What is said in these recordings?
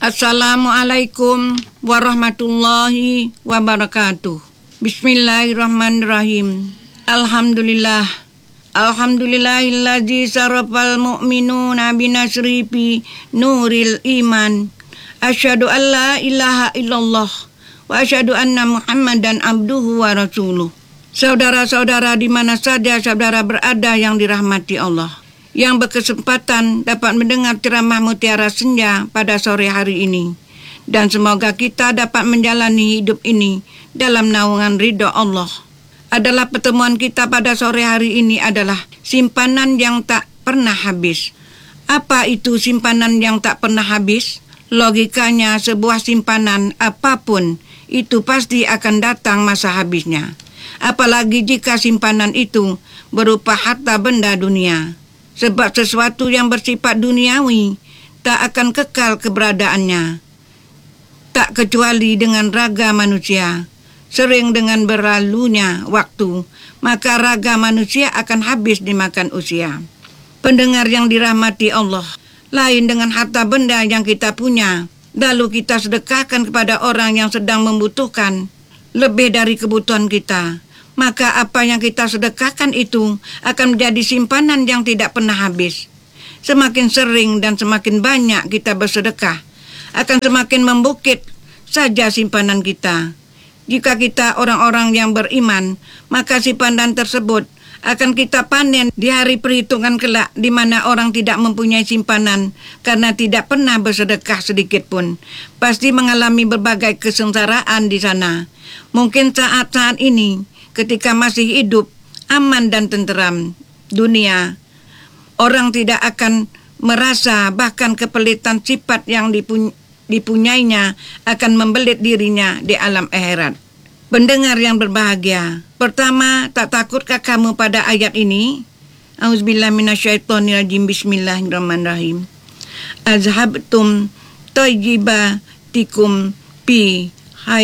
Assalamualaikum warahmatullahi wabarakatuh. Bismillahirrahmanirrahim. Alhamdulillah. Alhamdulillahillazi sarafal mu'minuna binasri fi nuril iman. Asyhadu an la ilaha illallah wa asyhadu anna Muhammadan abduhu wa rasuluh. Saudara-saudara di mana saja saudara berada yang dirahmati Allah, yang berkesempatan dapat mendengar ceramah Mutiara Senja pada sore hari ini. Dan semoga kita dapat menjalani hidup ini dalam naungan ridha Allah. Adalah pertemuan kita pada sore hari ini adalah simpanan yang tak pernah habis. Apa itu simpanan yang tak pernah habis? Logikanya sebuah simpanan apapun itu pasti akan datang masa habisnya. Apalagi jika simpanan itu berupa harta benda dunia. Sebab sesuatu yang bersifat duniawi tak akan kekal keberadaannya. Tak kecuali dengan raga manusia. Sering dengan berlalunya waktu, maka raga manusia akan habis dimakan usia. Pendengar yang dirahmati Allah, lain dengan harta benda yang kita punya, lalu kita sedekahkan kepada orang yang sedang membutuhkan lebih dari kebutuhan kita. Maka apa yang kita sedekahkan itu akan menjadi simpanan yang tidak pernah habis. Semakin sering dan semakin banyak kita bersedekah, akan semakin membukit saja simpanan kita. Jika kita orang-orang yang beriman, maka simpanan tersebut akan kita panen di hari perhitungan kelak, di mana orang tidak mempunyai simpanan karena tidak pernah bersedekah sedikit pun. Pasti mengalami berbagai kesengsaraan di sana. Mungkin saat-saat ini, ketika masih hidup, aman dan tenteram dunia, orang tidak akan merasa bahkan kepelitan sifat yang dipunyainya akan membelit dirinya di alam akhirat. Pendengar yang berbahagia, pertama, tak takutkah kamu pada ayat ini? Auzubillahi minasyaitonirrajim. Bismillahirrahmanirrahim. Azhabtum thayyibatikum fi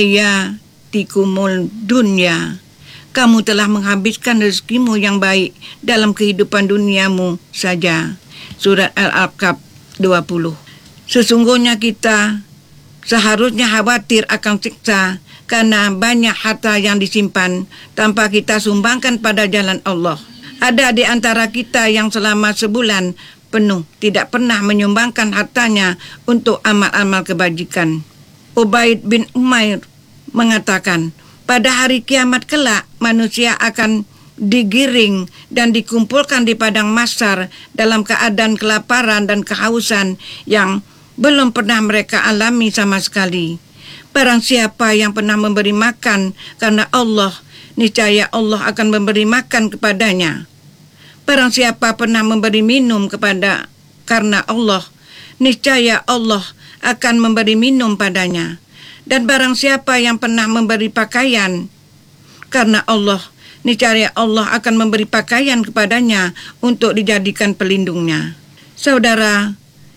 hayatikumul dunya. Kamu telah menghabiskan rezekimu yang baik dalam kehidupan duniamu saja. Surat Al-Ahqaf 20. Sesungguhnya kita seharusnya khawatir akan siksa karena banyak harta yang disimpan tanpa kita sumbangkan pada jalan Allah. Ada di antara kita yang selama sebulan penuh tidak pernah menyumbangkan hartanya untuk amal-amal kebajikan. Ubaid bin Umair mengatakan, pada hari kiamat kelak, manusia akan digiring dan dikumpulkan di padang mahsyar dalam keadaan kelaparan dan kehausan yang belum pernah mereka alami sama sekali. Barang siapa yang pernah memberi makan karena Allah, niscaya Allah akan memberi makan kepadanya. Barang siapa pernah memberi minum karena Allah, niscaya Allah akan memberi minum padanya. Dan barang siapa yang pernah memberi pakaian karena Allah, niscaya Allah akan memberi pakaian kepadanya untuk dijadikan pelindungnya. Saudara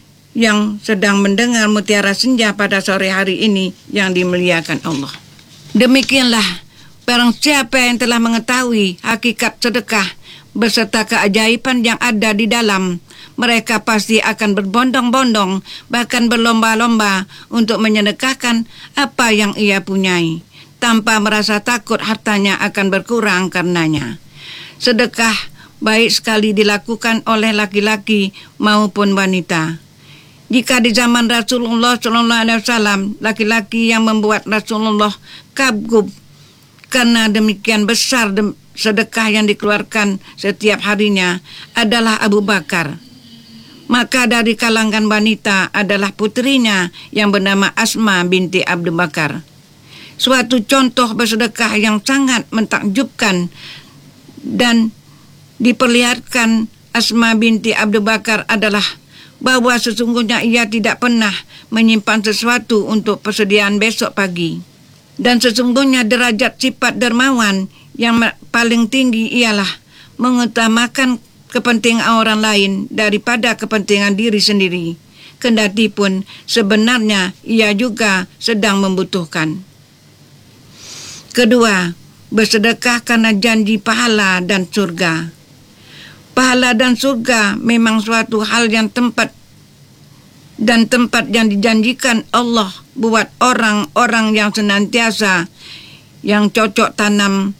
yang sedang mendengar Mutiara Senja pada sore hari ini yang dimuliakan Allah, demikianlah barang siapa yang telah mengetahui hakikat sedekah beserta keajaiban yang ada di dalam, mereka pasti akan berbondong-bondong, bahkan berlomba-lomba untuk menyedekahkan apa yang ia punyai, tanpa merasa takut hartanya akan berkurang karenanya. Sedekah baik sekali dilakukan oleh laki-laki maupun wanita. Jika di zaman Rasulullah SAW, laki-laki yang membuat Rasulullah kagum karena demikian besar sedekah yang dikeluarkan setiap harinya adalah Abu Bakar. Maka dari kalangan wanita adalah putrinya yang bernama Asma binti Abu Bakar. Suatu contoh bersedekah yang sangat mentakjubkan dan diperlihatkan Asma binti Abu Bakar adalah bahwa sesungguhnya ia tidak pernah menyimpan sesuatu untuk persediaan besok pagi. Dan sesungguhnya derajat sifat dermawan yang paling tinggi ialah mengutamakan kepentingan orang lain daripada kepentingan diri sendiri. Kendati pun sebenarnya ia juga sedang membutuhkan. Kedua, bersedekah karena janji pahala dan surga. Pahala dan surga memang suatu hal yang tempat dan tempat yang dijanjikan Allah buat orang-orang yang senantiasa yang cocok tanam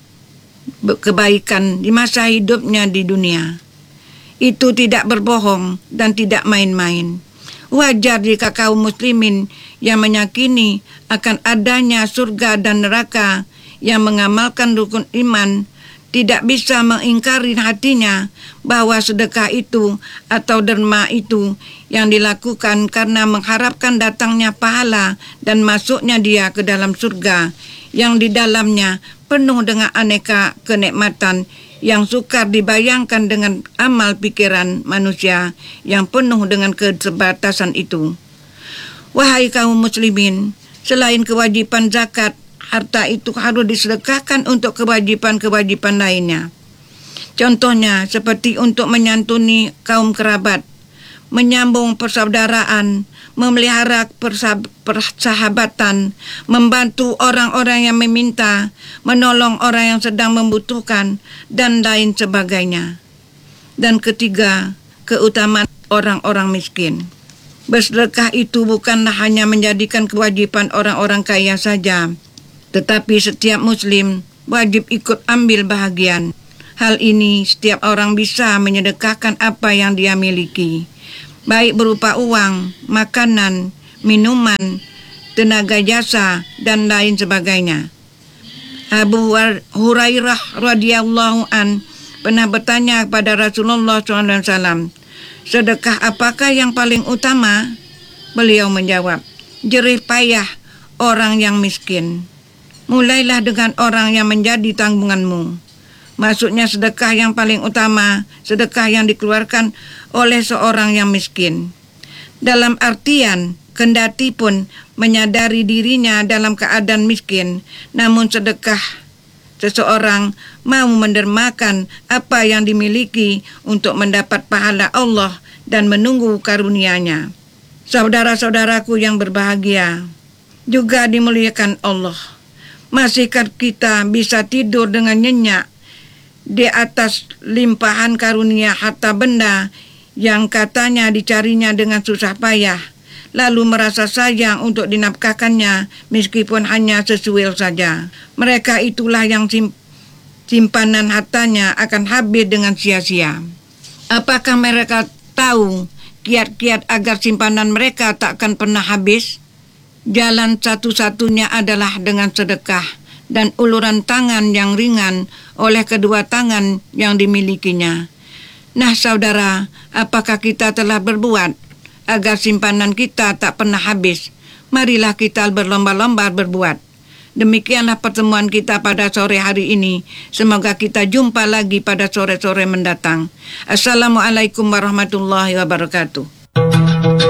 kebaikan di masa hidupnya di dunia. Itu tidak berbohong dan tidak main-main. Wajar jika kaum muslimin yang meyakini akan adanya surga dan neraka yang mengamalkan rukun iman tidak bisa mengingkari hatinya bahwa sedekah itu atau derma itu yang dilakukan karena mengharapkan datangnya pahala dan masuknya dia ke dalam surga yang di dalamnya penuh dengan aneka kenikmatan yang sukar dibayangkan dengan amal pikiran manusia yang penuh dengan keterbatasan itu. Wahai kaum muslimin, selain kewajiban zakat, harta itu harus disedekahkan untuk kewajiban-kewajiban lainnya. Contohnya seperti untuk menyantuni kaum kerabat, menyambung persaudaraan, memelihara persahabatan, membantu orang-orang yang meminta, menolong orang yang sedang membutuhkan, dan lain sebagainya. Dan ketiga, keutamaan orang-orang miskin. Bersedekah itu bukanlah hanya menjadikan kewajiban orang-orang kaya saja, tetapi setiap muslim wajib ikut ambil bahagian. Hal ini setiap orang bisa menyedekahkan apa yang dia miliki, baik berupa uang, makanan, minuman, tenaga jasa, dan lain sebagainya. Abu Hurairah radhiyallahu an pernah bertanya kepada Rasulullah SAW, sedekah apakah yang paling utama? Beliau menjawab, jerih payah orang yang miskin. Mulailah dengan orang yang menjadi tanggunganmu. Maksudnya sedekah yang paling utama, sedekah yang dikeluarkan oleh seorang yang miskin. Dalam artian, kendati pun menyadari dirinya dalam keadaan miskin, namun sedekah seseorang mau mendermakan apa yang dimiliki untuk mendapat pahala Allah dan menunggu karunia-Nya. Saudara-saudaraku yang berbahagia, juga dimuliakan Allah. Masihkah kita bisa tidur dengan nyenyak di atas limpahan karunia harta benda yang katanya dicarinya dengan susah payah, lalu merasa sayang untuk dinafkahkannya meskipun hanya sesuil saja? Mereka itulah yang simpanan hartanya akan habis dengan sia-sia. Apakah mereka tahu kiat-kiat agar simpanan mereka tak akan pernah habis? Jalan satu-satunya adalah dengan sedekah dan uluran tangan yang ringan oleh kedua tangan yang dimilikinya. Nah saudara, apakah kita telah berbuat agar simpanan kita tak pernah habis? Marilah kita berlomba-lomba berbuat. Demikianlah pertemuan kita pada sore hari ini. Semoga kita jumpa lagi pada sore-sore mendatang. Assalamualaikum warahmatullahi wabarakatuh.